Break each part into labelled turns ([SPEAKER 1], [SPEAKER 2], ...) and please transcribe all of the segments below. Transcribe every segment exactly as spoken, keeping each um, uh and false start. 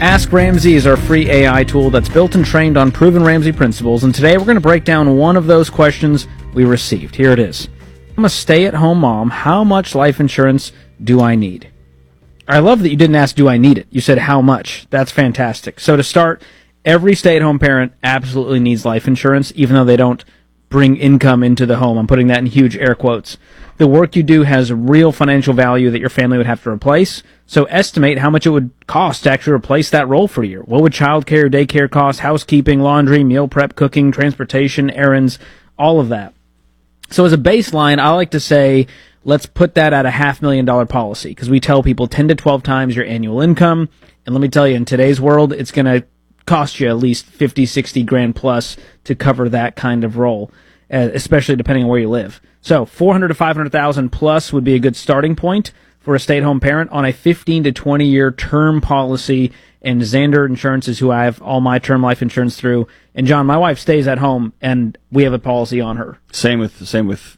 [SPEAKER 1] Ask Ramsey is our free A I tool that's built and trained on proven Ramsey principles, and today we're going to break down one of those questions we received. Here it is. I'm a stay-at-home mom. How much life insurance do I need? I love that you didn't ask, do I need it? You said, how much? That's fantastic. So to start, every stay-at-home parent absolutely needs life insurance, even though they don't bring income into the home. I'm putting that in huge air quotes. The work you do has real financial value that your family would have to replace. So estimate how much it would cost to actually replace that role for you. What would childcare, daycare cost, housekeeping, laundry, meal prep, cooking, transportation, errands, all of that. So as a baseline, I like to say, let's put that at a half million dollar policy, because we tell people ten to twelve times your annual income. And let me tell you, in today's world, it's going to cost you at least fifty, sixty grand plus to cover that kind of role, uh, especially depending on where you live. So four hundred to five hundred thousand plus would be a good starting point for a stay-at-home parent on a fifteen to twenty year term policy. And Xander Insurance is who I have all my term life insurance through. And John, my wife stays at home, and we have a policy on her.
[SPEAKER 2] Same with same with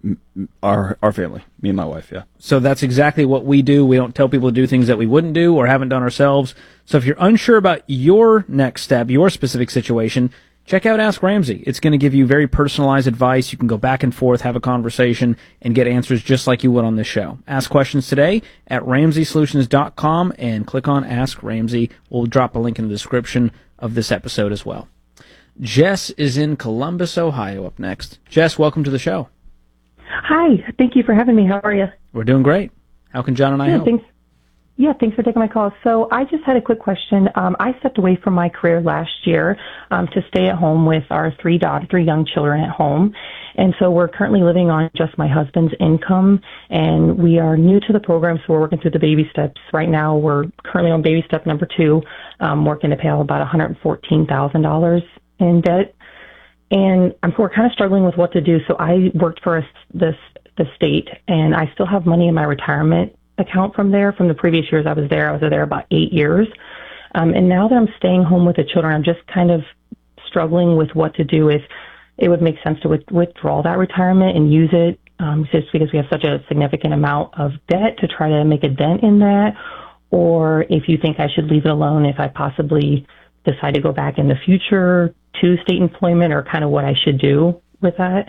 [SPEAKER 2] our our family, me and my wife. Yeah.
[SPEAKER 1] So that's exactly what we do. We don't tell people to do things that we wouldn't do or haven't done ourselves. So if you're unsure about your next step, your specific situation, check out Ask Ramsey. It's going to give you very personalized advice. You can go back and forth, have a conversation, and get answers just like you would on this show. Ask questions today at ramsey solutions dot com and click on Ask Ramsey. We'll drop a link in the description of this episode as well. Jess is in Columbus, Ohio up next. Jess, welcome to the show.
[SPEAKER 3] Hi, thank you for having me. How are you?
[SPEAKER 1] We're doing great. How can John and I
[SPEAKER 3] yeah,
[SPEAKER 1] help?
[SPEAKER 3] Thanks. Yeah, thanks for taking my call. So I just had a quick question. Um, I stepped away from my career last year um, to stay at home with our three daughters, three young children at home. And so we're currently living on just my husband's income, and we are new to the program, so we're working through the baby steps. Right now, we're currently on baby step number two, um, working to pay out about one hundred fourteen thousand dollars in debt. And I'm, we're kind of struggling with what to do. So I worked for a, this, the state, and I still have money in my retirement account from there. From the previous years I was there, I was there about eight years. Um, and now that I'm staying home with the children, I'm just kind of struggling with what to do. If it would make sense to with, withdraw that retirement and use it, um, just because we have such a significant amount of debt, to try to make a dent in that, or if you think I should leave it alone if I possibly decide to go back in the future to state employment, or kind of what I should do with that.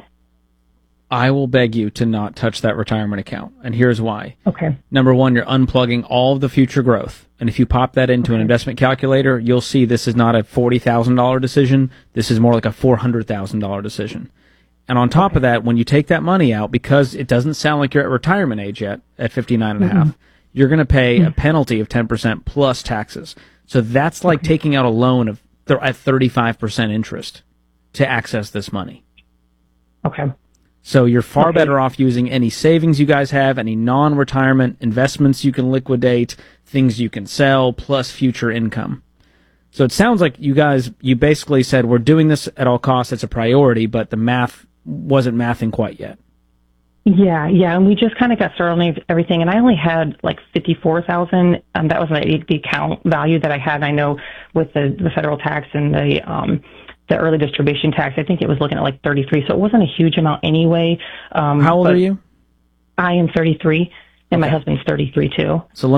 [SPEAKER 1] I will beg you to not touch that retirement account, and here's why.
[SPEAKER 3] Okay.
[SPEAKER 1] Number one, you're unplugging all of the future growth, and if you pop that into okay. an investment calculator, you'll see this is not a forty thousand dollars decision. This is more like a four hundred thousand dollars decision. And on top okay. of that, when you take that money out, because it doesn't sound like you're at retirement age yet, at fifty-nine and a half, mm-hmm. you're going to pay mm-hmm. a penalty of ten percent plus taxes. So that's like okay. taking out a loan of th- at thirty-five percent interest to access this money.
[SPEAKER 3] Okay.
[SPEAKER 1] So you're far
[SPEAKER 3] okay.
[SPEAKER 1] better off using any savings you guys have, any non-retirement investments you can liquidate, things you can sell, plus future income. So it sounds like you guys, you basically said, we're doing this at all costs, it's a priority, but the math wasn't mathing quite yet.
[SPEAKER 3] Yeah, yeah, and we just kind of got started on everything, and I only had like fifty-four thousand dollars, um, that was my, the account value that I had. I know with the, the federal tax and the um, the early distribution tax, I think it was looking at like thirty-three, so it wasn't a huge amount anyway.
[SPEAKER 1] Um, How old are you?
[SPEAKER 3] I am thirty-three, and okay. my husband's thirty-three too.
[SPEAKER 1] So